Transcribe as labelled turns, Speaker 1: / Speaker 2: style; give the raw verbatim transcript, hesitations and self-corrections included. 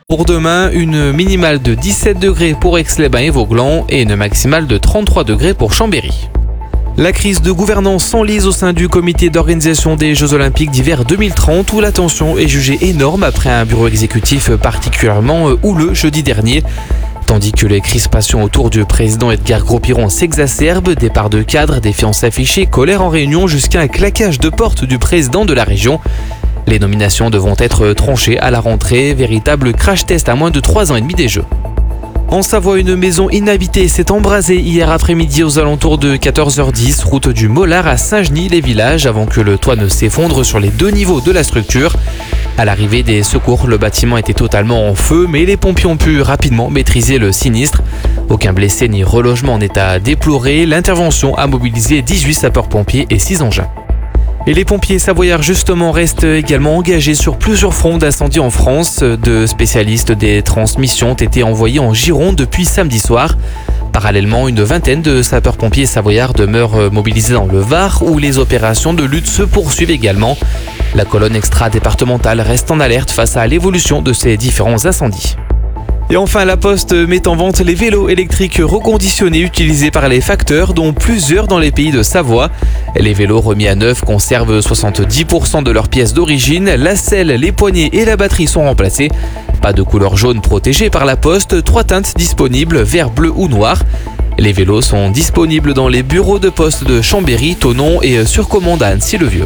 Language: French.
Speaker 1: Pour demain, une minimale de dix-sept degrés pour Aix-les-Bains et Vauglans et une maximale de trente-trois degrés pour Chambéry. La crise de gouvernance s'enlise au sein du comité d'organisation des Jeux Olympiques d'hiver deux mille trente où la tension est jugée énorme après un bureau exécutif particulièrement houleux jeudi dernier. Tandis que les crispations autour du président Edgar Gros-Piron s'exacerbent, départ de cadres, défiance affichée, colère en réunion jusqu'à un claquage de porte du président de la région. Les nominations devront être tranchées à la rentrée, véritable crash test à moins de trois ans et demi des Jeux. En Savoie, une maison inhabitée s'est embrasée hier après-midi aux alentours de quatorze heures dix, route du Mollard à Saint-Genis-les-Villages, avant que le toit ne s'effondre sur les deux niveaux de la structure. À l'arrivée des secours, le bâtiment était totalement en feu, mais les pompiers ont pu rapidement maîtriser le sinistre. Aucun blessé ni relogement n'est à déplorer. L'intervention a mobilisé dix-huit sapeurs-pompiers et six engins. Et les pompiers savoyards justement restent également engagés sur plusieurs fronts d'incendie en France. Deux spécialistes des transmissions ont été envoyés en Gironde depuis samedi soir. Parallèlement, une vingtaine de sapeurs-pompiers savoyards demeurent mobilisés dans le Var où les opérations de lutte se poursuivent également. La colonne extra-départementale reste en alerte face à l'évolution de ces différents incendies. Et enfin, la Poste met en vente les vélos électriques reconditionnés utilisés par les facteurs, dont plusieurs dans les pays de Savoie. Les vélos remis à neuf conservent soixante-dix pour cent de leurs pièces d'origine. La selle, les poignées et la batterie sont remplacés. Pas de couleur jaune protégée par la Poste, trois teintes disponibles, vert, bleu ou noir. Les vélos sont disponibles dans les bureaux de poste de Chambéry, Thonon et sur commande à Annecy-le-Vieux.